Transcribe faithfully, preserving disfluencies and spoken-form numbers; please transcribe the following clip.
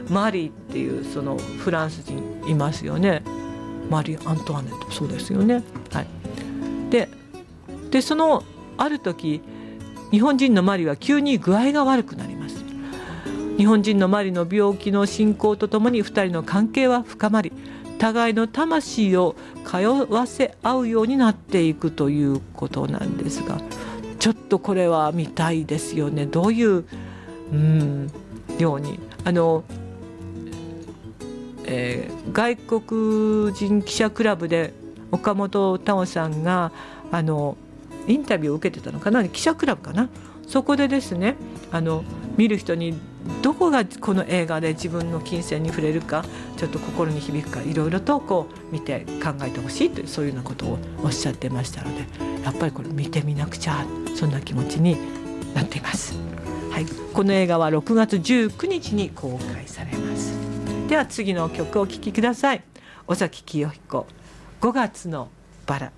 マリーっていうそのフランス人いますよね。マリー・アントワネット、そうですよね、はい、で, でそのある時日本人のマリは急に具合が悪くなります。日本人のマリの病気の進行とともにふたりの関係は深まり、互いの魂を通わせ合うようになっていくということなんですが、ちょっとこれは見たいですよね。どういう、うん、ようにあの、えー、外国人記者クラブで岡本太郎さんがあのインタビューを受けてたのかな、記者クラブかな。そこでですね、あの見る人にどこがこの映画で自分の金銭に触れるか、ちょっと心に響くか、いろいろとこう見て考えてほしいという、そういうようなことをおっしゃってましたので、やっぱりこれ見てみなくちゃ、そんな気持ちになっています、はい、この映画はろくがつじゅうくにちに公開されます。では次の曲をお聴きください。尾崎紀世彦、ごがつのバラ。